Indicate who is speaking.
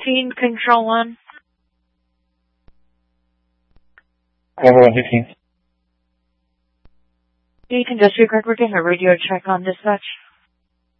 Speaker 1: 115, Control 1.
Speaker 2: November 115.
Speaker 1: You can disregard. We're getting a radio check on dispatch.